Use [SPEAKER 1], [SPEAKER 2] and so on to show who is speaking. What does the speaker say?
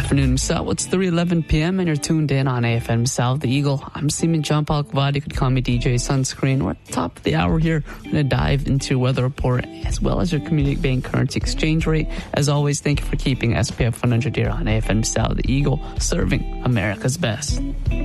[SPEAKER 1] afternoon, South. It's 3:11 p.m. and you're tuned in on AFM South, the Eagle. I'm Seaman John Paul Kavad. You could call me DJ Sunscreen. We're at the top of the hour here. We're going to dive into your weather report as well as your community bank currency exchange rate. As always, thank you for keeping SPF 100 here on AFM South, the Eagle, serving America's best.